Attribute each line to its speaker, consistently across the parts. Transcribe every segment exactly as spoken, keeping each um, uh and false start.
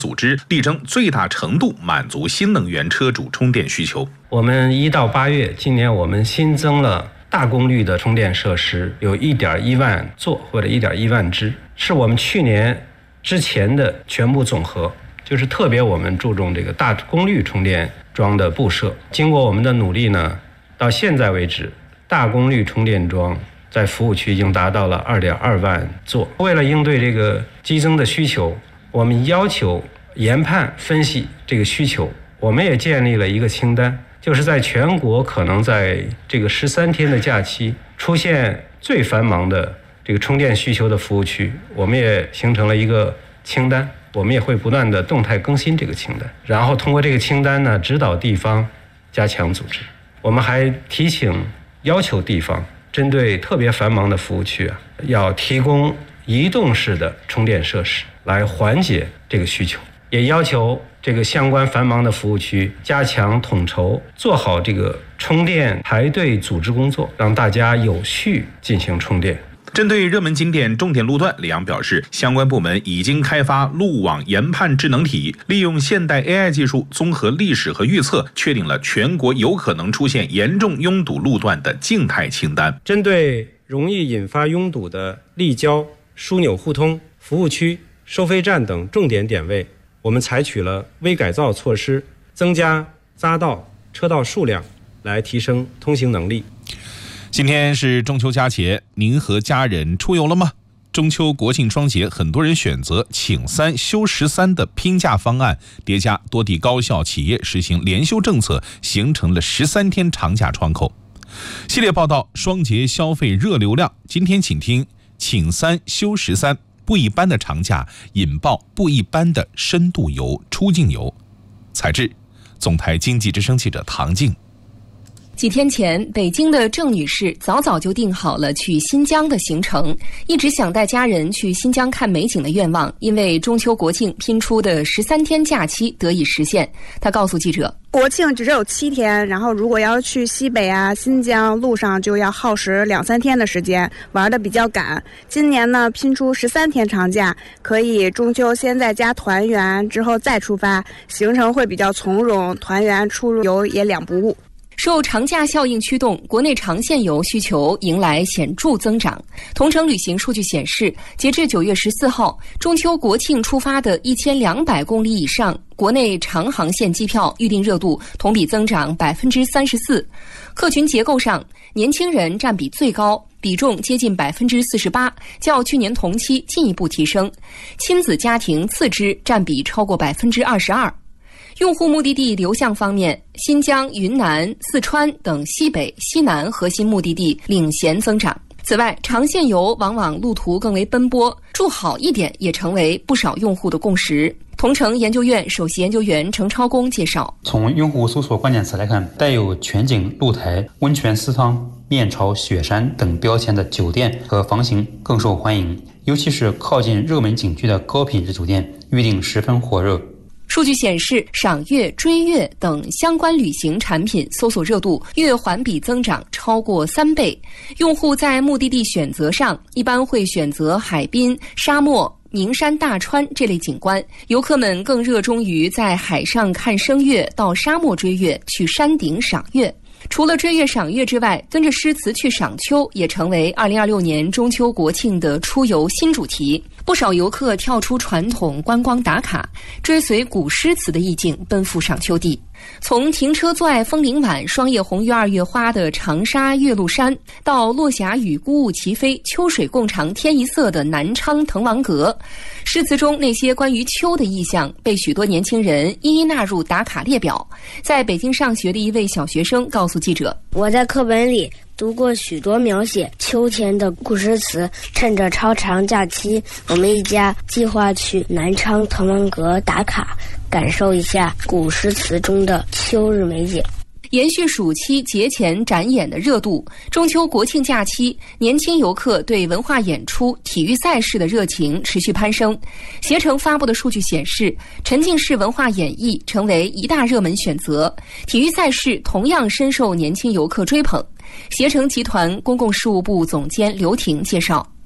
Speaker 1: 组织，力争最大程度满足新能源车主充电需求。
Speaker 2: 我们一到八月，今年我们新增了大功率的充电设施，有一点一万座或者一点一万只，是我们去年之前的全部总和。就是特别我们注重这个大功率充电桩的布设。经过我们的努力呢，到现在为止，大功率充电桩在服务区已经达到了二点二万座。为了应对这个激增的需求，我们要求研判分析这个需求，我们也建立了一个清单，就是在全国可能在这个十三天的假期出现最繁忙的这个充电需求的服务区，我们也形成了一个清单，我们也会不断的动态更新这个清单，然后通过这个清单呢，指导地方加强组织。我们还提醒要求地方针对特别繁忙的服务区啊，要提供移动式的充电设施来缓解这个需求，也要求这个相关繁忙的服务区加强统筹，做好这个充电排队组织工作，让大家有序进行充电。
Speaker 1: 针对热门景点重点路段，李阳表示，相关部门已经开发路网研判智能体，利用现代 A I 技术综合历史和预测，确定了全国有可能出现严重拥堵路段的静态清单。
Speaker 2: 针对容易引发拥堵的立交、枢纽互通、服务区、收费站等重点点位，我们采取了微改造措施，增加匝道、车道数量，来提升通行能力。
Speaker 1: 今天是中秋佳节，您和家人出游了吗？中秋国庆双节，很多人选择请三休十三的拼假方案，叠加多地高校企业实行连休政策，形成了十三天长假窗口。系列报道双节消费热流量，今天请听请三休十三，不一般的长假引爆不一般的深度游、出境游。采制总台经济之声记者唐静。
Speaker 3: 几天前，北京的郑女士早早就定好了去新疆的行程，一直想带家人去新疆看美景的愿望，因为中秋国庆拼出的十三天假期得以实现。她告诉记者，
Speaker 4: 国庆只有七天，然后如果要去西北啊、新疆，路上就要耗时两三天的时间，玩得比较赶。今年呢，拼出十三天长假，可以中秋先在家团圆，之后再出发，行程会比较从容，团圆出游也两不误。
Speaker 3: 受长假效应驱动，国内长线游需求迎来显著增长。同程旅行数据显示，截至九月十四号，中秋国庆出发的一千两百公里以上国内长航线机票预订热度同比增长百分之三十四。客群结构上，年轻人占比最高，比重接近百分之四十八，较去年同期进一步提升。亲子家庭次之，占比超过百分之二十二。用户目的地流向方面，新疆、云南、四川等西北、西南核心目的地领衔增长。此外，长线游往往路途更为奔波，住好一点也成为不少用户的共识。同程研究院首席研究员程超公介绍，
Speaker 5: 从用户搜索关键词来看，带有全景露台、温泉私汤、面朝雪山等标签的酒店和房型更受欢迎，尤其是靠近热门景区的高品质酒店预订十分火热。
Speaker 3: 数据显示，赏月、追月等相关旅行产品搜索热度月环比增长超过三倍。用户在目的地选择上，一般会选择海滨、沙漠、名山大川这类景观，游客们更热衷于在海上看声月，到沙漠追月，去山顶赏月。除了追月赏月之外，跟着诗词去赏秋也成为二零二六年中秋国庆的出游新主题。不少游客跳出传统观光打卡，追随古诗词的意境奔赴赏秋地。从停车坐爱枫林晚，霜叶红于二月花的长沙岳麓山，到落霞与孤鹜齐飞，秋水共长天一色的南昌滕王阁，诗词中那些关于秋的意象被许多年轻人一一纳入打卡列表。在北京上学的一位小学生告诉记者，
Speaker 6: 我在课本里读过许多描写秋天的古诗词，趁着超长假期，我们一家计划去南昌滕王阁打卡，感受一下古诗词中的秋日美景。
Speaker 3: 延续暑期节前展演的热度，中秋国庆假期，年轻游客对文化演出、体育赛事的热情持续攀升。携程发布的数据显示，沉浸式文化演绎成为一大热门选择，体育赛事同样深受年轻游客追捧。携程集团公共事务部总监刘婷介绍，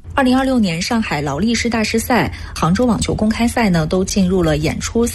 Speaker 7: 二零二六年上海劳力士大师赛、杭州网球公开赛呢，都进入了演出